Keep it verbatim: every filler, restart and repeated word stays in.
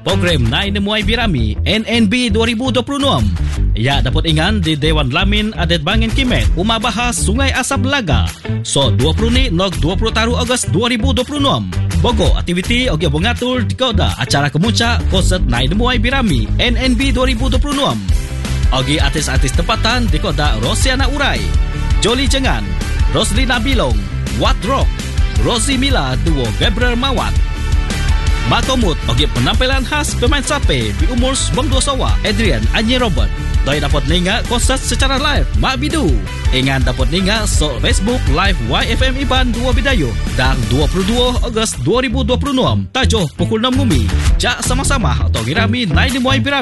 program Nai Nemuai Birami N N B dua ribu dua puluh enam. Ia dapat ingan di Dewan Lamin Adat Bangin Kimet Umah Bahas Sungai Asap Laga. So dua puluh ni nog dua puluh taru Ogos dua ribu dua puluh enam. Bogo aktiviti ogi mengatur di koda acara kemuncak konsert Nai Nemuai Birami N N B dua ribu dua puluh enam. Ogi artis-artis tempatan di koda Rosiana Urai, Jolly Jengan, Roslina Bilong, Wat Rock, Rosie Mila duo Gabriel Mawat. Makomut ogi penampilan khas pemain sape di umur sembilan belas sawa Adrian Anyi Robert. Doi dapat ninga konsert secara live Mak Bidu. Ingat dapat ninga so Facebook live Y F M Iban dua Bidayo dan dua puluh dua Ogos dua ribu dua puluh enam tajuh pukul enam Bumi. Jak sama-sama atau Birami Nai Nemuai Birami.